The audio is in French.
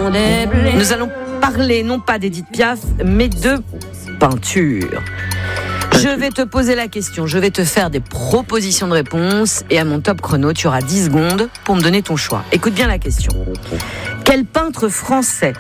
Nous allons parler non pas d'Édith Piaf, mais de peinture. Je vais te poser la question, je vais te faire des propositions de réponse et à mon top chrono, tu auras 10 secondes pour me donner ton choix. Écoute bien la question. Quel peintre français